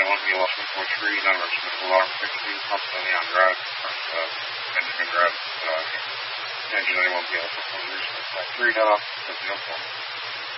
BLS 143, number alarm 16, pumps on the drive, Benjamin Drive, engine 91 BLS 143, 3 head off, 0 4.